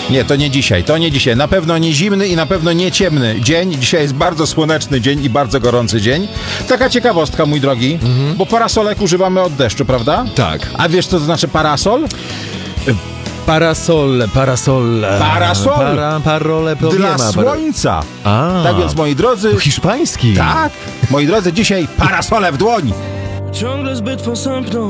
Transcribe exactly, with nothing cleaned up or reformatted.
Nie, to nie dzisiaj, to nie dzisiaj. Na pewno nie zimny i na pewno nie ciemny dzień. Dzisiaj jest bardzo słoneczny dzień i bardzo gorący dzień. Taka ciekawostka, mój drogi, mhm. bo parasolek używamy od deszczu, prawda? Tak. A wiesz, co to znaczy parasol? Parasol, parasol. Parasol? Para, parole, Dla problema, słońca. A, Tak więc, moi drodzy... to hiszpański. Tak, moi drodzy, dzisiaj parasole w dłoń. Ciągle zbyt posępną